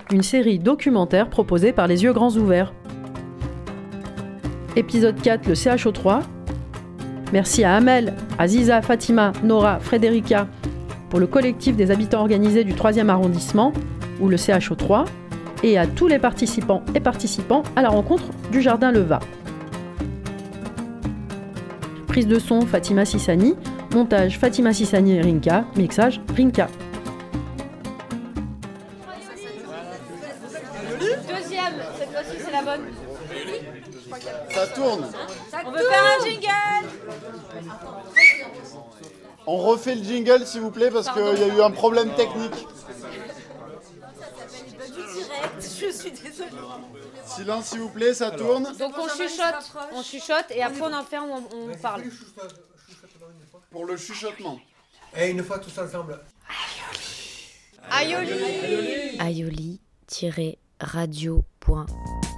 une série documentaire proposée par Les Yeux Grands Ouverts. Épisode 4, le CHO3. Merci à Amel, Aziza, Fatima, Nora, Frédérica pour le collectif des habitants organisés du 3e arrondissement, ou le CHO3, et à tous les participants et participants à la rencontre du Jardin Leva. Prise de son, Fatima Sissani. Montage, Fatima Sissani et Rinka. Mixage, Rinka. Deuxième, cette fois-ci c'est la bonne. Ça tourne. On veut faire un jingle. On refait le jingle s'il vous plaît parce qu'il y a eu un problème technique. Je suis désolée. Silence s'il vous plaît, ça tourne. Donc on chuchote et après on en fait, on parle. Pour le chuchotement. Et une fois tous ensemble. Aioli. aioli-radio.org